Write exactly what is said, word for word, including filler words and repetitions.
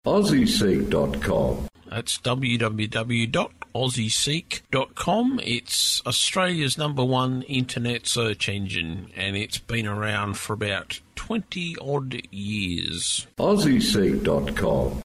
aussie seek dot com. That's w w w dot aussie seek dot com. It's Australia's number one internet search engine, and it's been around for about twenty odd years. aussie seek dot com.